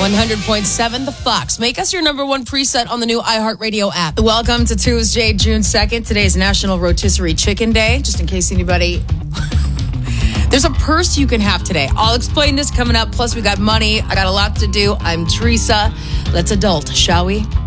100.7 The Fox. Make us your number one preset on the new iHeartRadio app. Welcome to Tuesday, June 2nd. Today is National Rotisserie Chicken Day, just in case anybody... There's a purse you can have today. I'll explain this coming up. Plus, we got money. I got a lot to do. I'm Teresa. Let's adult, shall we?